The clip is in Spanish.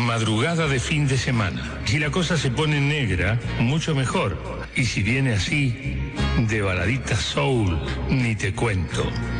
madrugada de fin de semana. Si la cosa se pone negra, mucho mejor. Y si viene así, de baladita soul, ni te cuento.